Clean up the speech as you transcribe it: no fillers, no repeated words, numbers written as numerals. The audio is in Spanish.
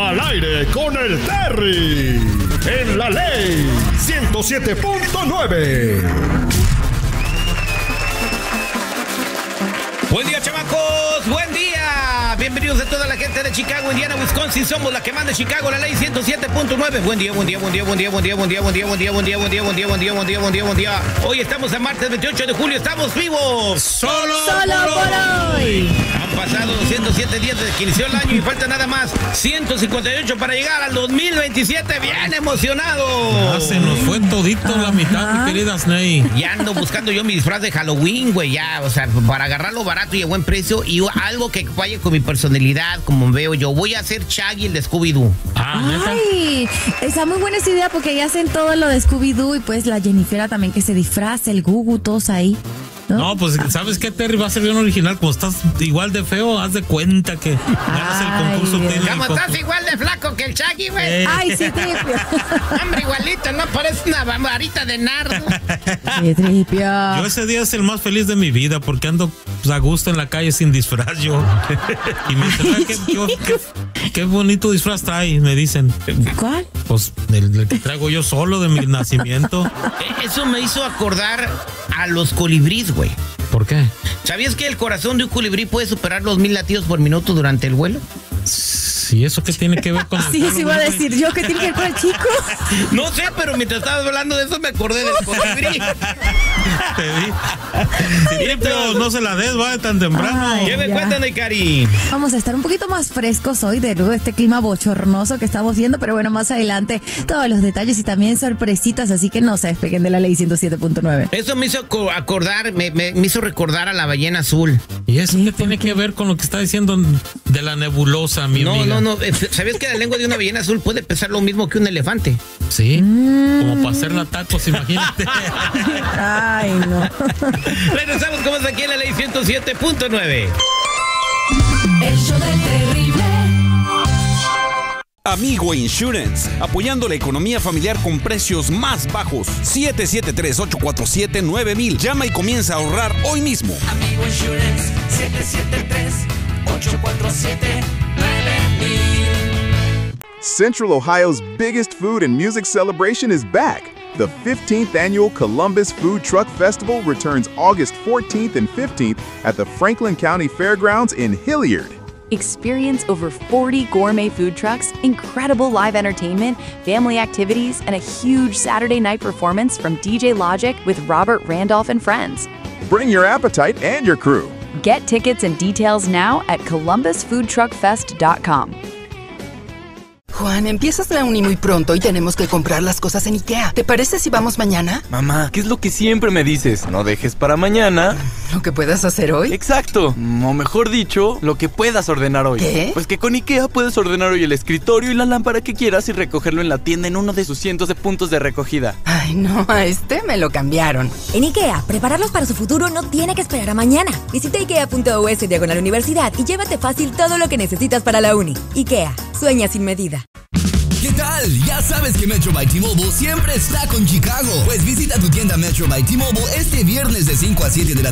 Al aire con el Terry. En la ley 107.9. Buen día, chamacos, buen día. Bienvenidos a toda la gente de Chicago, Indiana, Wisconsin. Somos la que manda Chicago, la ley 107.9. Buen día, buen día, buen día, buen día, buen día, buen día, buen día, buen día, buen día, buen día, buen día, buen día, buen día, buen día, buen día. Hoy estamos en martes 28 de julio, estamos vivos. Solo por hoy. Han pasado 207 días desde que inició el año y falta nada más 158 para llegar al 2027. Bien emocionado. Se nos fue todito la mitad, mi querida Sney. Ya ando buscando yo mi disfraz de Halloween, güey, ya, o sea, para agarrarlo barato y a buen precio y algo que vaya con mi personalidad, como veo yo. Voy a hacer Shaggy, el de Scooby-Doo. Ay, está muy buena esa idea porque ya hacen todo lo de Scooby-Doo y pues la Jennifer también que se disfraza, el Gugu, todos ahí. No, pues, ¿sabes qué, Terry? Va a ser bien original. Como estás igual de feo, haz de cuenta que ganas el concurso. Como estás igual de flaco que el Shaggy, güey. Ay, sí, Tripio. Hombre, igualito, no parece una varita de nardo. Sí, Tripio. Yo ese día es el más feliz de mi vida porque ando pues, a gusto en la calle sin disfraz yo. Y me dicen, qué bonito disfraz trae, me dicen. ¿Cuál? Pues el que traigo yo solo de mi nacimiento. Eso me hizo acordar a los colibríes, güey. ¿Por qué? ¿Sabías que el corazón de un colibrí puede superar los 1000 latidos por minuto durante el vuelo? Sí, ¿eso qué tiene que ver con el Sí, iba a decir yo, ¿qué tiene que ver con el chico? No sé, pero mientras estabas hablando de eso me acordé del colibrí. Te di. Sí, pero no se la des, va, tan temprano. Ay, ¿Qué me ya. cuentan de Cari? Vamos a estar un poquito más frescos hoy de este clima bochornoso que estamos viendo, pero bueno, más adelante todos los detalles y también sorpresitas, así que no se despeguen de la ley 107.9. Eso me hizo acordar, me hizo recordar a la ballena azul. ¿Y eso qué tiene que ver con lo que está diciendo de la nebulosa, mi amiga? No. ¿Sabías que la lengua de una ballena azul puede pesar lo mismo que un elefante? Sí, como para hacerla tacos, imagínate. Ay, no. Regresamos como es aquí en la ley 107.9. El show del terrible. Amigo Insurance, apoyando la economía familiar con precios más bajos. 773-847-9000. Llama y comienza a ahorrar hoy mismo. Amigo Insurance, 773-847-9000. Central Ohio's biggest food and music celebration is back. The 15th annual Columbus Food Truck Festival returns August 14th and 15th at the Franklin County Fairgrounds in Hilliard. Experience over 40 gourmet food trucks, incredible live entertainment, family activities, and a huge Saturday night performance from DJ Logic with Robert Randolph and friends. Bring your appetite and your crew. Get tickets and details now at columbusfoodtruckfest.com. Juan, empiezas la uni muy pronto y tenemos que comprar las cosas en IKEA. ¿Te parece si vamos mañana? Mamá, ¿qué es lo que siempre me dices? No dejes para mañana ¿Lo que puedas hacer hoy? Exacto, o mejor dicho, lo que puedas ordenar hoy. ¿Qué? Pues que con IKEA puedes ordenar hoy el escritorio y la lámpara que quieras y recogerlo en la tienda en uno de sus cientos de puntos de recogida. Ay, no, a este me lo cambiaron. En IKEA, prepararlos para su futuro no tiene que esperar a mañana. Visita ikea.us/universidad y llévate fácil todo lo que necesitas para la uni. IKEA, sueña sin medida. ¿Qué tal? Ya sabes que Metro by T-Mobile siempre está con Chicago. Pues visita tu tienda Metro by T-Mobile este viernes de 5 a 7 de la